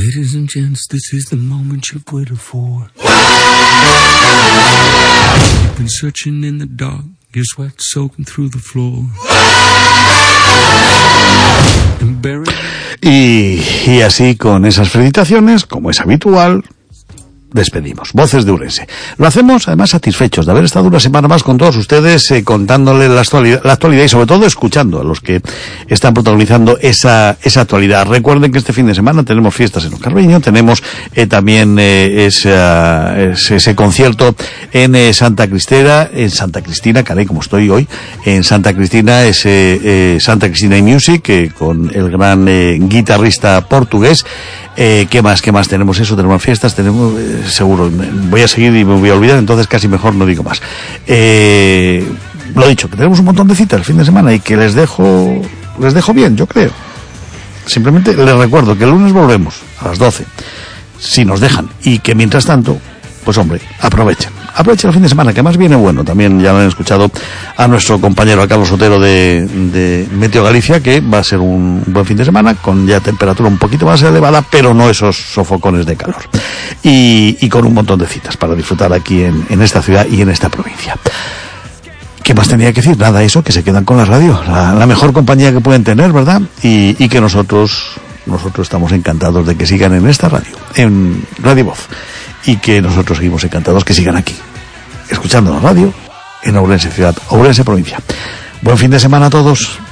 Ladies and gents, this is the moment you've waited for. You've been searching in the dark, your sweat soaking through the floor. Y así, con esas felicitaciones, como es habitual, despedimos Voces de Ourense. Lo hacemos además satisfechos de haber estado una semana más con todos ustedes, contándole la actualidad y sobre todo escuchando a los que están protagonizando esa actualidad. Recuerden que este fin de semana tenemos fiestas en Carreño, tenemos también ese concierto en Santa Cristina, caray, como estoy hoy, en Santa Cristina, Santa Cristina Music, con el gran guitarrista portugués. ¿Qué más tenemos? Eso, tenemos fiestas, tenemos, seguro, voy a seguir y me voy a olvidar, entonces casi mejor no digo más. Lo dicho, que tenemos un montón de citas el fin de semana y que les dejo bien, yo creo. Simplemente les recuerdo que el lunes volvemos a las 12, si nos dejan, y que mientras tanto, pues hombre, aprovechen el fin de semana, que más viene bueno. También ya lo han escuchado a nuestro compañero, a Carlos Otero de Meteo Galicia, que va a ser un buen fin de semana, con ya temperatura un poquito más elevada, pero no esos sofocones de calor. Y con un montón de citas para disfrutar aquí en esta ciudad y en esta provincia. ¿Qué más tenía que decir? Nada, eso, que se quedan con la radio, la mejor compañía que pueden tener, ¿verdad? Y que nosotros estamos encantados de que sigan en esta radio, en Radio Voz. Y que nosotros seguimos encantados que sigan aquí, escuchando la radio en Ourense ciudad, Ourense provincia. Buen fin de semana a todos.